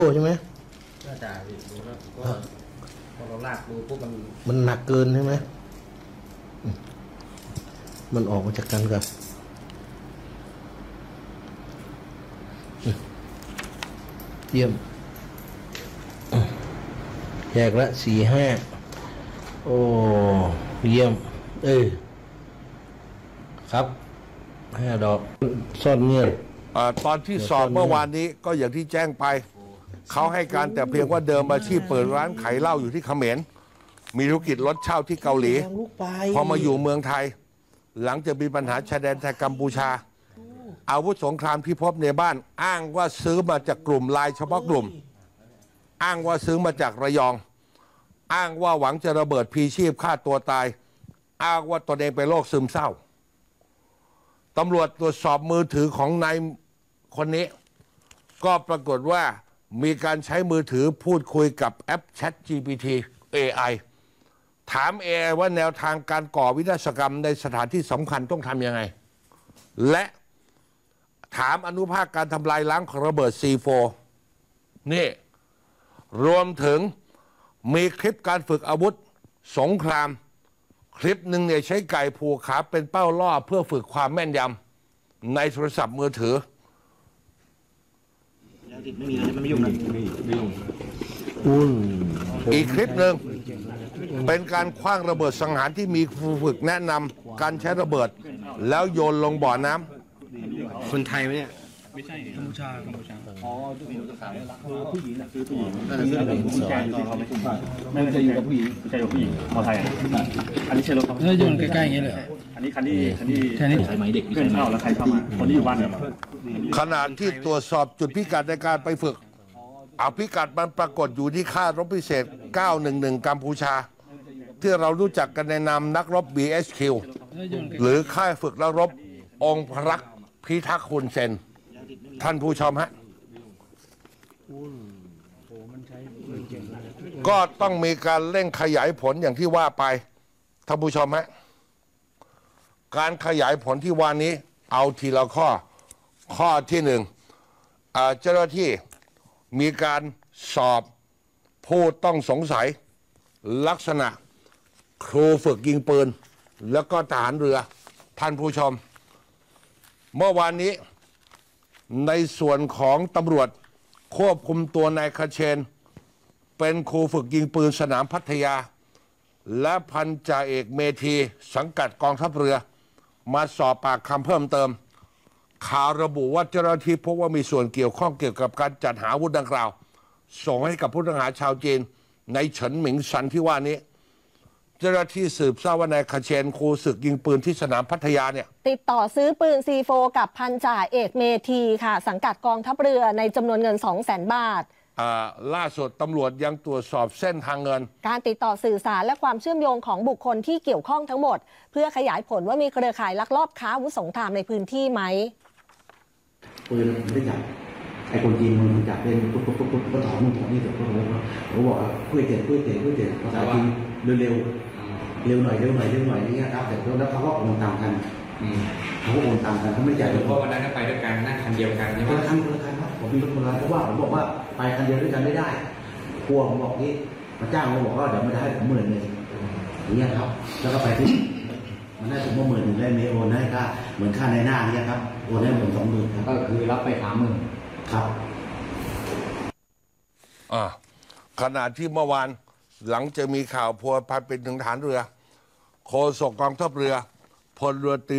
ใช่ไหมน่าจะดูแล้วก็พอเราลากดูปุ๊บมันหนักเกินใช่ไหมมันออกมาจากกันกับเยี่ยมแยกละ4-5โอ้เยี่ยมครับ5 ดอกซ่อนเงื่อนตอนที่สอบเมื่อวานนี้ก็อย่างที่แจ้งไปเขาให้การแต่เพียงว่าเดิมอาชีพเปิดร้านขายเหล้าอยู่ที่เขมรมีธุรกิจรถเช่าที่เกาหลีพอมาอยู่เมืองไทยหลังจากมีปัญหาชายแดนไทยกัมพูชาอาวุธสงครามที่พบในบ้านอ้างว่าซื้อมาจากกลุ่มไลน์เฉพาะกลุ่มอ้างว่าซื้อมาจากระยองอ้างว่าหวังจะระเบิดพลีชีพฆ่าตัวตายอ้างว่าตนเองเป็นโรคซึมเศร้าตำรวจตรวจสอบมือถือของนายคนนี้ก็ปรากฏว่ามีการใช้มือถือพูดคุยกับแอป ChatGPT AI ถาม AI ว่าแนวทางการก่อวินาศกรรมในสถานที่สำคัญต้องทำยังไงและถามอนุภาคการทำลายล้างของระเบิด C4 นี่รวมถึงมีคลิปการฝึกอาวุธสงครามคลิปหนึ่งเนี่ยใช้ไก่ผูกขาเป็นเป้าล่อเพื่อฝึกความแม่นยำในโทรศัพท์มือถือไม่มีเลยมันไม่ยุ่งนะอีกคลิปหนึ่งเป็นการคว้างระเบิดสังหารที่มีครูฝึกแนะนำการใช้ระเบิดแล้วโยนลงบ่อน้ำคนไทยไหมเนี่ยไม่ใช่กัมพูชาอ๋อผู้หญิงนะคือผู้หญิงผู้ชายไม่ใช่อยู่กับผู้หญิงไม่ใช่กับผู้หญิงมอไทยอันนี้ใช่รถเขาแล้วโยนใกล้ๆอย่างนี้เลยอันนี้คันนี้ใช้ไหมเด็กเพื่อนเข้าแล้วใครเข้ามาคนที่อยู่บ้านเนี่ยขณะที่ตรวจสอบจุดพิกัดในการไปฝึกเอาพิกัดมันปรากฏอยู่ที่ค่ายรบพิเศษ911กัมพูชาที่เรารู้จักกันในนามนักรบ BHQ หรือค่ายฝึกและรบองค์พระพิทักษ์ฮุนเซนท่านผู้ชมฮะก็ต้องมีการเร่งขยายผลอย่างที่ว่าไปท่านผู้ชมฮะการขยายผลที่ว่านี้เอาทีละข้อที่หนึ่งเจ้าหน้าที่มีการสอบผู้ต้องสงสัยลักษณะครูฝึกยิงปืนแล้วก็ทหารเรือท่านผู้ชมเมื่อวานนี้ในส่วนของตำรวจควบคุมตัวนายคเชนเป็นครูฝึกยิงปืนสนามพัทยาและพันจ่าเอกเมธีสังกัดกองทัพเรือมาสอบปากคำเพิ่มเติมข่าวระบุว่าเจ้าหน้าที่พบว่ามีส่วนเกี่ยวข้องเกี่ยวกับการจัดหาอาวุธดังกล่าวส่งให้กับผู้ต้องหาชาวจีนในเฉินหมิงซันที่ว่านี้เจ้าหน้าที่สืบทราบว่านายคเชนครูศึกยิงปืนที่สนามพัทยาเนี่ยติดต่อซื้อปืน C4 กับพันจ่าเอกเมธีค่ะสังกัดกองทัพเรือในจำนวนเงิน 200,000 บาทล่าสุดตำรวจยังตรวจสอบเส้นทางเงินการติดต่อสื่อสารและความเชื่อมโยงของบุคคลที่เกี่ยวข้องทั้งหมดเพื่อขยายผลว่ามีเครือข่ายลักลอบค้าอาวุธสงครามในพื้นที่ไหมปืนไม่ได้จับไอ้คนจีนมันจับเป็นปุ๊บก็ถอนนู่นถอนนี่เสร็จก็ผมบอกคุยเจ๋งภาษาจีนเร็วหน่อยนี่ครับแต่แล้วเขาก็โอนตามกันเขาไม่จ่ายเพราะวันนั้นไปด้วยกันนั่งคันเดียวกันใช่ไหมคันครับผมมีรถคนละเพราะว่าผมบอกว่าไปคันเดียวด้วยกันไม่ได้กลัวผมบอกนี้มาจ้างผมบอกว่าเดี๋ยวไม่ได้ผม10,000อย่างเงี้ยครับแล้วก็ไปที่มันได้ผมว่า10,000ได้มีโอนให้ค่าเหมือนค่าในหน้าเนี่ยครับโอนให้ผม20,000ครับก็คือรับไป30,000 ครับขณะที่เมื่อวานหลังจะมีข่าวพัวพันเป็นถึงฐานเรือโฆษกกองทัพเรือพลเรือตรี